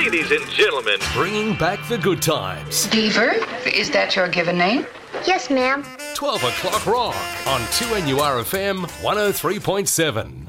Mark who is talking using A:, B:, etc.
A: Ladies and gentlemen, bringing back the good times.
B: Beaver, is that your given name?
C: Yes, ma'am.
A: 12 o'clock rock on 2NURFM 103.7.